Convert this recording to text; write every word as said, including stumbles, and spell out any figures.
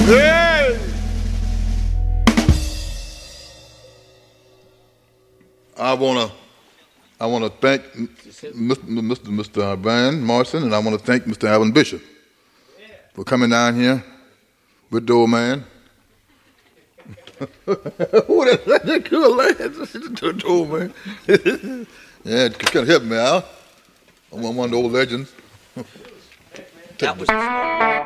Hey! I wanna, I wanna thank Mister Mister Van Morrison, and I wanna thank Mister Alvin Bishop for coming down here with the old man. Who that? That good lad, the old man. Yeah, kind of help me out. I'm one of the old legends. That was